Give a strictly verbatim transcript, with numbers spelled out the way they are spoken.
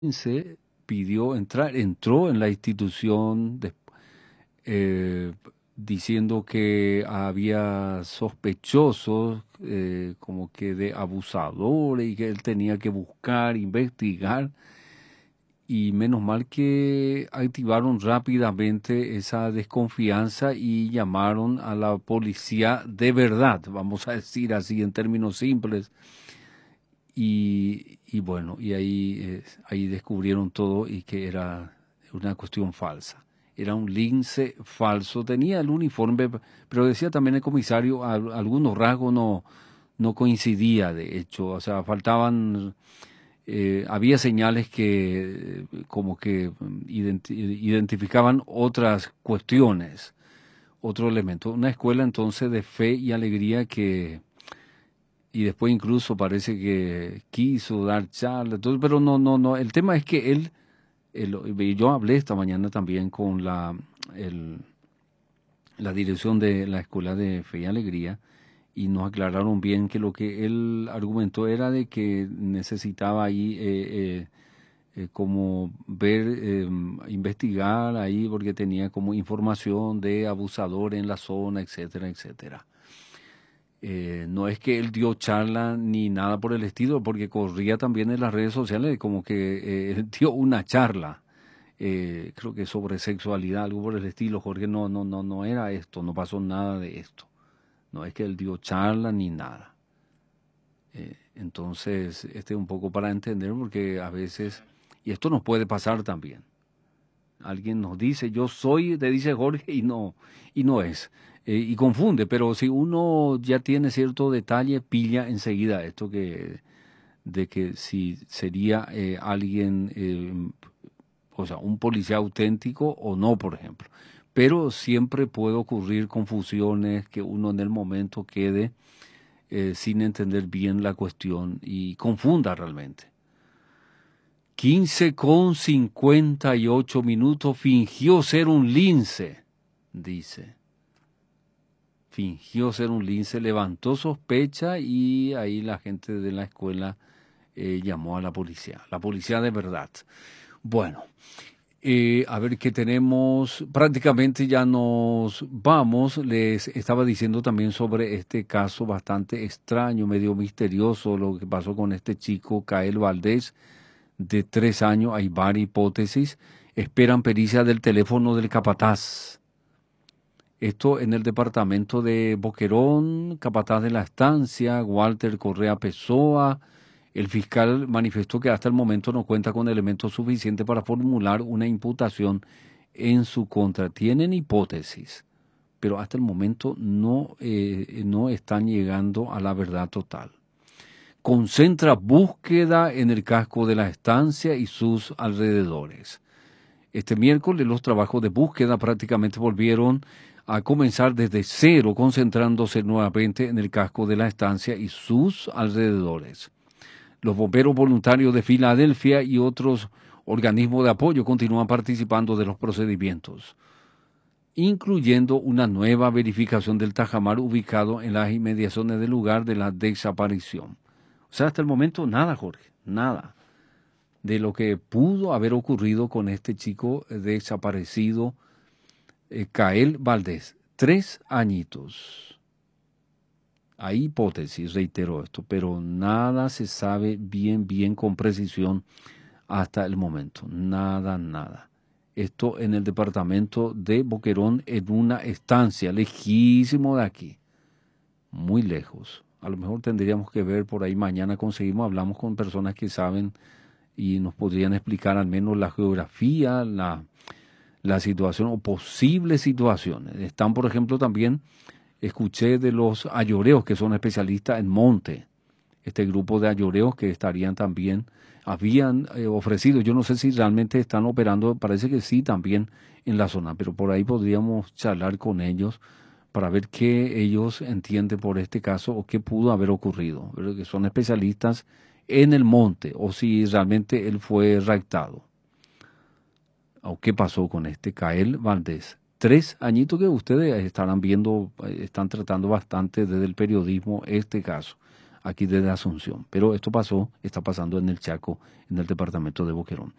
quince pidió entrar, entró en la institución de- eh, diciendo que había sospechosos eh, como que de abusadores y que él tenía que buscar, investigar. Y menos mal que activaron rápidamente esa desconfianza y llamaron a la policía de verdad, vamos a decir así en términos simples. Y, y bueno, y ahí, eh, ahí descubrieron todo y que era una cuestión falsa. Era un lince falso, tenía el uniforme, pero decía también el comisario, al- algunos rasgos no, no coincidía, de hecho, o sea, faltaban, eh, había señales que eh, como que mm, identi- identificaban otras cuestiones, otro elemento. Una escuela entonces de fe y alegría que y después incluso parece que quiso dar charlas, todo, pero no, no, no. El tema es que él, él- y yo hablé esta mañana también con la, el- la dirección de la Escuela de Fe y Alegría y nos aclararon bien que lo que él argumentó era de que necesitaba ahí eh, eh, eh, como ver, eh, investigar ahí porque tenía como información de abusador en la zona, etcétera, etcétera. Eh, no es que él dio charla ni nada por el estilo, porque corría también en las redes sociales como que eh, él dio una charla, eh, creo que sobre sexualidad, algo por el estilo. Jorge, no, no, no, no era esto, no pasó nada de esto. No es que él dio charla ni nada. Eh, entonces, este es un poco para entender, porque a veces, y esto nos puede pasar también. Alguien nos dice, yo soy, te dice Jorge, y no, y no es. Eh, y confunde, pero si uno ya tiene cierto detalle, pilla enseguida esto que, de que si sería eh, alguien, eh, o sea, un policía auténtico o no, por ejemplo. Pero siempre puede ocurrir confusiones, que uno en el momento quede eh, sin entender bien la cuestión y confunda realmente. Quince con cincuenta y ocho minutos, fingió ser un lince, dice. Fingió ser un lince, levantó sospecha y ahí la gente de la escuela eh, llamó a la policía, la policía de verdad. Bueno, eh, a ver qué tenemos. Prácticamente ya nos vamos. Les estaba diciendo también sobre este caso bastante extraño, medio misterioso, lo que pasó con este chico, Kael Valdés, de tres años. Hay varias hipótesis. Esperan pericia del teléfono del capataz. Esto en el departamento de Boquerón, capataz de la estancia, Walter Correa Pessoa. El fiscal manifestó que hasta el momento no cuenta con elementos suficientes para formular una imputación en su contra. Tienen hipótesis, pero hasta el momento no, eh, no están llegando a la verdad total. Concentra búsqueda en el casco de la estancia y sus alrededores. Este miércoles los trabajos de búsqueda prácticamente volvieron a comenzar desde cero, concentrándose nuevamente en el casco de la estancia y sus alrededores. Los bomberos voluntarios de Filadelfia y otros organismos de apoyo continúan participando de los procedimientos, incluyendo una nueva verificación del tajamar ubicado en las inmediaciones del lugar de la desaparición. O sea, hasta el momento nada, Jorge, nada de lo que pudo haber ocurrido con este chico desaparecido, eh, Kael Valdés. Tres añitos. Hay hipótesis, reitero esto, pero nada se sabe bien, bien con precisión hasta el momento. Nada, nada. Esto en el departamento de Boquerón, en una estancia lejísimo de aquí, muy lejos. A lo mejor tendríamos que ver por ahí mañana, conseguimos, hablamos con personas que saben y nos podrían explicar al menos la geografía, la, la situación o posibles situaciones. Están, por ejemplo, también, escuché de los ayoreos que son especialistas en monte, este grupo de ayoreos que estarían también, habían eh, ofrecido, yo no sé si realmente están operando, parece que sí también en la zona, pero por ahí podríamos charlar con ellos para ver qué ellos entienden por este caso o qué pudo haber ocurrido, ¿verdad? Que son especialistas en el monte o si realmente él fue raptado. ¿O qué pasó con este Kael Valdés? Tres añitos que ustedes estarán viendo, eh, están tratando bastante desde el periodismo este caso. aquí desde Asunción. Pero esto pasó, está pasando en el Chaco, en el departamento de Boquerón.